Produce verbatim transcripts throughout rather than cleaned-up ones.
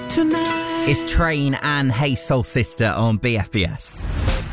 tonight. It's Train and Hey Soul Sister on B F B S.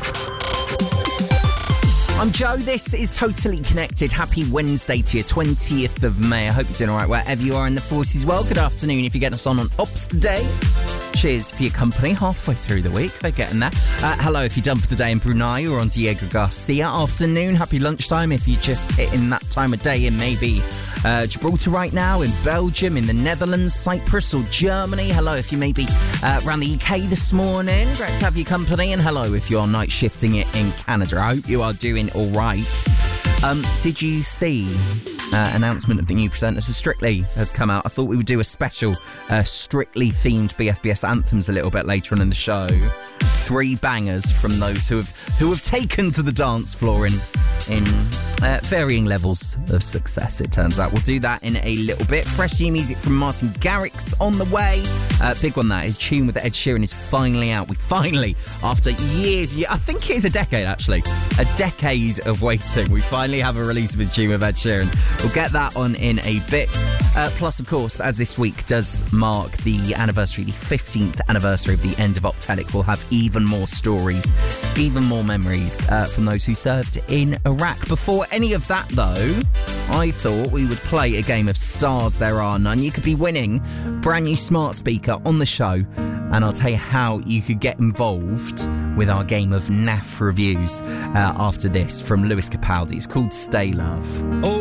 I'm Joe, this is Totally Connected. Happy Wednesday to you, twentieth of May. I hope you're doing all right wherever you are in the forces. Well, good afternoon if you're getting us on on Ops today. Cheers for your company halfway through the week. They're getting there. Uh, hello if you're done for the day in Brunei or on Diego Garcia. Afternoon, happy lunchtime if you're just hitting that time of day in maybe uh, Gibraltar right now, in Belgium, in the Netherlands, Cyprus or Germany. Hello if you may be uh, around the U K this morning. Great to have your company. And hello if you're night shifting it in Canada. I hope you are doing all right. Um, did you see uh, announcement of the new presenter to Strictly has come out? I thought we would do a special uh, Strictly themed B F B S anthems a little bit later on in the show. Three bangers from those who have who have taken to the dance floor in in uh, varying levels of success, it turns out. We'll do that in a little bit. Fresh new music from Martin Garrix on the way. Uh, big one, that. His tune with Ed Sheeran is finally out. We finally, after years, I think it is a decade actually, a decade of waiting, we finally have a release of his tune with Ed Sheeran. We'll get that on in a bit. Uh, plus, of course, as this week does mark the anniversary, the fifteenth anniversary of the end of Optelic, we'll have even more stories, even more memories uh, from those who served in Iraq. Before any of that, though, I thought we would play a game of Stars There Are None. You could be winning a brand new smart speaker on the show, and I'll tell you how you could get involved with our game of N A F reviews uh, after this from Lewis Capaldi. It's called Stay Love. Oh.